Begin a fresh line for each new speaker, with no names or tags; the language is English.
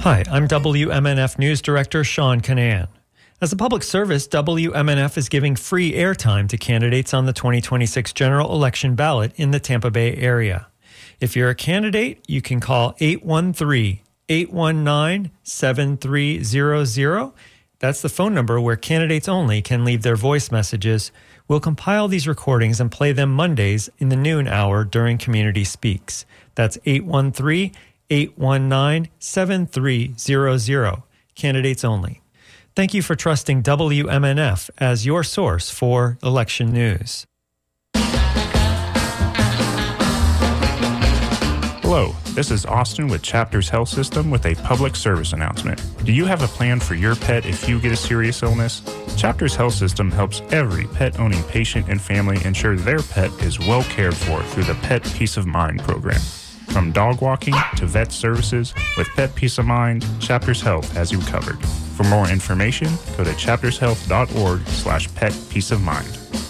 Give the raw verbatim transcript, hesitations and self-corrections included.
Hi, I'm W M N F News Director Sean Canan. As a public service, W M N F is giving free airtime to candidates on the twenty twenty-six general election ballot in the Tampa Bay area. If you're a candidate, you can call eight one three, eight one nine, seven three zero zero. That's the phone number where candidates only can leave their voice messages. We'll compile these recordings and play them Mondays in the noon hour during Community Speaks. That's eight one three, eight one nine, seven three zero zero. Candidates only. Thank you for trusting W M N F as your source for election news.
Hello, this is Austin with Chapters Health System with a public service announcement. Do you have a plan for your pet if you get a serious illness? Chapters Health System helps every pet-owning patient and family ensure their pet is well cared for through the Pet Peace of Mind program. From dog walking to vet services, with Pet Peace of Mind, Chapters Health has you covered. For more information, go to chapters health dot org slash pet peace of mind.